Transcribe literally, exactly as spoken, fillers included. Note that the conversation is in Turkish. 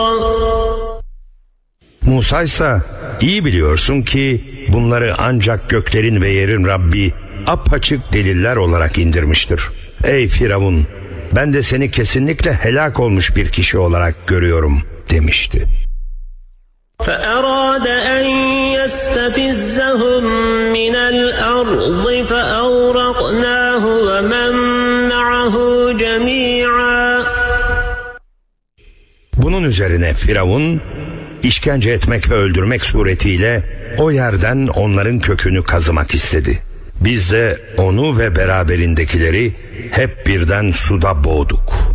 Musa ise iyi biliyorsun ki bunları ancak göklerin ve yerin Rabbi apaçık deliller olarak indirmiştir. Ey Firavun, ben de seni kesinlikle helak olmuş bir kişi olarak görüyorum demişti. فَأَرَادَ أَنْ يَسْتَفِزَّهُمْ مِنَ الْأَرْضِ فَأَغْرَقْنَاهُ وَمَنْ مَعَهُ جَمِيعًا. Bunun üzerine Firavun, işkence etmek ve öldürmek suretiyle o yerden onların kökünü kazımak istedi. Biz de onu ve beraberindekileri hep birden suda boğduk.